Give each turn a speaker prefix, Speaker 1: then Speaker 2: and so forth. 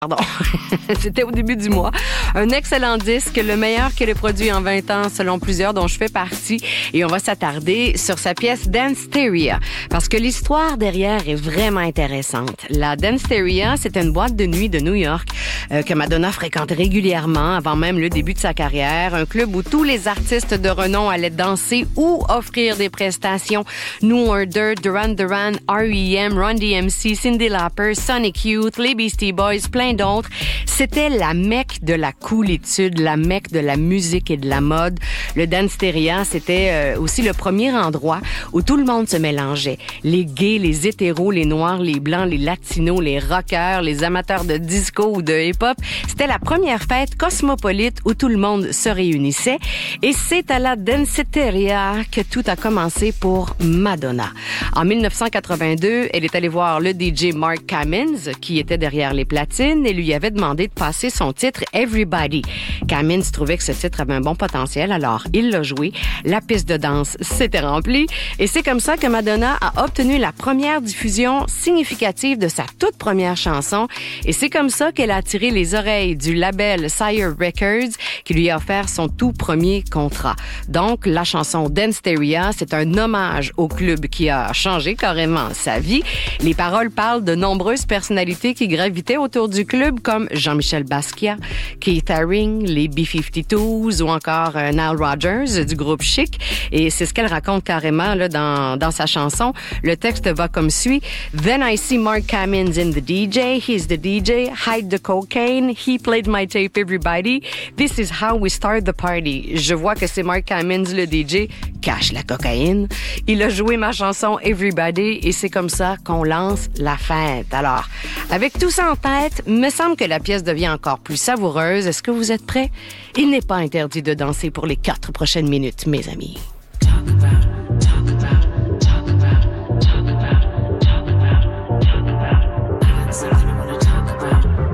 Speaker 1: Pardon, c'était au début du mois. Un excellent disque, le meilleur qu'elle ait produit en 20 ans selon plusieurs dont je fais partie. Et on va s'attarder sur sa pièce Danceteria parce que l'histoire derrière est vraiment intéressante. La Danceteria, c'était une boîte de nuit de New York que Madonna fréquentait régulièrement avant même le début de sa carrière. Un club où tous les artistes de renom allaient danser ou offrir des prestations. New Order, Duran Duran, R.E.M., Run DMC, Cyndi Lauper, Sonic Youth, les Beastie Boys, plein d'autres. C'était la mecque de la coolitude, la mecque de la musique et de la mode. Le Danceteria, c'était aussi le premier endroit où tout le monde se mélangeait. Les gays, les hétéros, les noirs, les blancs, les latinos, les rockers, les amateurs de disco ou de hip-hop. C'était la première fête cosmopolite où tout le monde se réunissait. Et c'est à la Danceteria que tout a commencé pour Madonna. En 1982, elle est allée voir le DJ Mark Kaminz, qui était derrière les platines, et lui avait demandé de passer son titre Everybody. Kaminz trouvait que ce titre avait un bon potentiel, alors il l'a joué. La piste de danse s'était remplie et c'est comme ça que Madonna a obtenu la première diffusion significative de sa toute première chanson et c'est comme ça qu'elle a attiré les oreilles du label Sire Records qui lui a offert son tout premier contrat. Donc, la chanson Danceteria, c'est un hommage au club qui a changé carrément sa vie. Les paroles parlent de nombreuses personnalités qui gravitaient autour du club comme Jean-Michel Basquiat, Keith Haring, les B-52s ou encore Nile Rodgers du groupe Chic. Et c'est ce qu'elle raconte carrément là, dans sa chanson. Le texte va comme suit. Then I see Mark Kaminz in the DJ. He's the DJ. Hide the cocaine. He played my tape Everybody. This is how we start the party. Je vois que c'est Mark Kaminz le DJ. Cache la cocaïne. Il a joué ma chanson Everybody et c'est comme ça qu'on lance la fête. Alors, avec tout ça en tête, me semble que la pièce devient encore plus savoureuse. Est-ce que vous êtes prêts? Il n'est pas interdit de danser pour les 4 prochaines minutes, mes amis.